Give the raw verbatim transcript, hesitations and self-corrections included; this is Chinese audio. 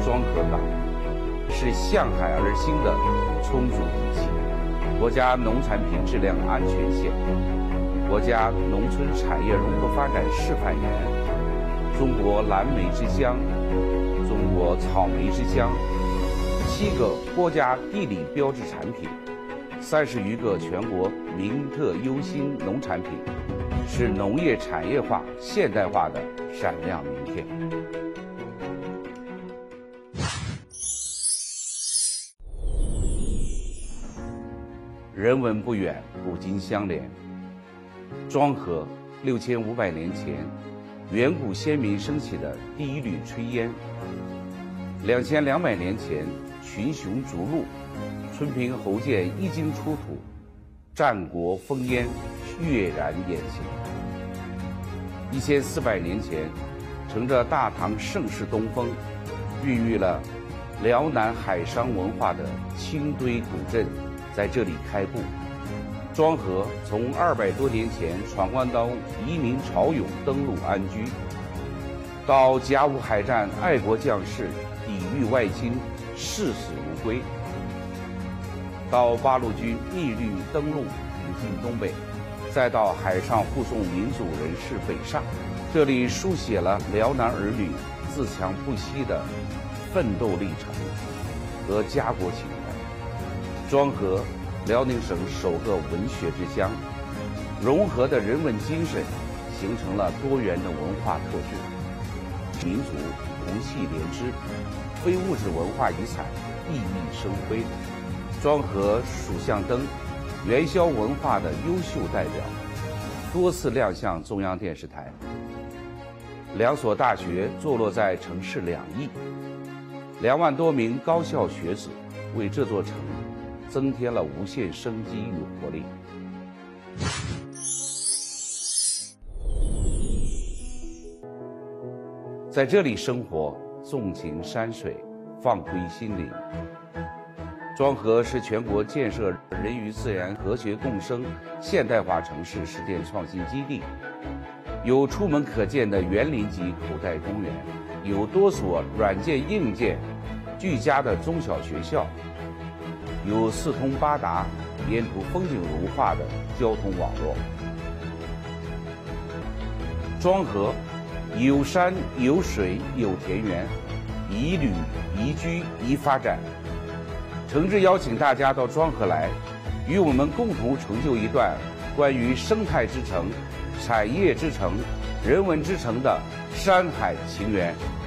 庄河港，是向海而兴的充足底气，国家农产品质量安全线，国家农村产业融合发展示范园，中国蓝莓之乡，中国草莓之乡，七个国家地理标志产品，三十余个全国名特优新农产品，是农业产业化现代化的闪亮明天。人文不远，古今相连。庄河六千五百年前，远古先民升起的第一缕炊烟；两千两百年前，群雄逐鹿，春平侯建一经出土，战国烽烟跃然眼前。一千四百年前，乘着大唐盛世东风，孕育了辽南海商文化的清堆古镇在这里开埠。庄河从二百多年前闯关东移民潮涌登陆安居，到甲午海战爱国将士抵御外侵视死如归，到八路军密律登陆挺进东北，再到海上护送民主人士北上，这里书写了辽南儿女自强不息的奋斗历程和家国情怀。庄河，辽宁省首个文学之乡，融合的人文精神形成了多元的文化特质，民族同气连枝，非物质文化遗产熠熠生辉。庄河蜀巷灯，元宵文化的优秀代表，多次亮相中央电视台。两所大学坐落在城市两翼，两万多名高校学子为这座城增添了无限生机与活力。在这里生活，纵情山水，放归心灵。庄河是全国建设人与自然和谐共生现代化城市实践创新基地，有出门可见的园林级口袋公园，有多所软件硬件俱佳的中小学校，有四通八达、沿途风景如画的交通网络。庄河有山有水有田园，宜旅宜居宜发展。诚挚邀请大家到庄河来，与我们共同成就一段关于生态之城、产业之城、人文之城的山海情缘。